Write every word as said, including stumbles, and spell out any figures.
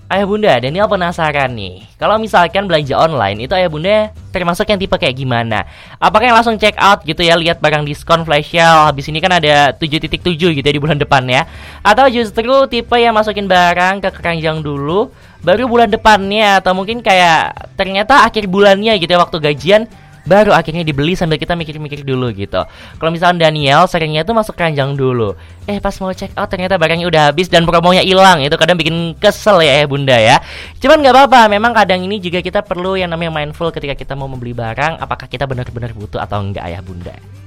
Ayah bunda, Daniel penasaran nih. Kalau misalkan belanja online, itu ayah bunda termasuk yang tipe kayak gimana? Apakah yang langsung check out gitu ya, lihat barang diskon flash sale, habis ini kan ada tujuh titik tujuh gitu ya di bulan depan ya? Atau justru tipe yang masukin barang ke keranjang dulu, baru bulan depannya, atau mungkin kayak ternyata akhir bulannya gitu ya, waktu gajian baru akhirnya dibeli sambil kita mikir-mikir dulu gitu. Kalau misalnya Daniel seringnya tuh masuk keranjang dulu, eh pas mau check out ternyata barangnya udah habis dan promonya hilang. Itu kadang bikin kesel ya ya bunda ya. Cuman nggak apa-apa, memang kadang ini juga kita perlu yang namanya mindful ketika kita mau membeli barang, apakah kita benar-benar butuh atau enggak ya bunda.